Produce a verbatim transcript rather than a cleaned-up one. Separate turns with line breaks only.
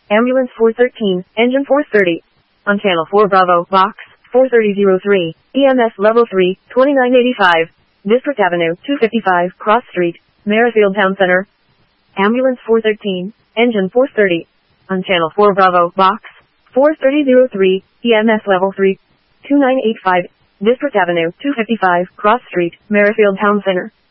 Ambulance four thirteen, engine four thirty. On channel four Bravo, box four thirty oh three, E M S level three, twenty-nine eighty-five. District Avenue, two fifty-five, Cross Street, Merrifield Town Center. Ambulance four thirteen, engine four thirty. On channel four Bravo, box four thirty oh three, E M S level three, twenty-nine eighty-five. District Avenue, two fifty-five, Cross Street, Merrifield Town Center.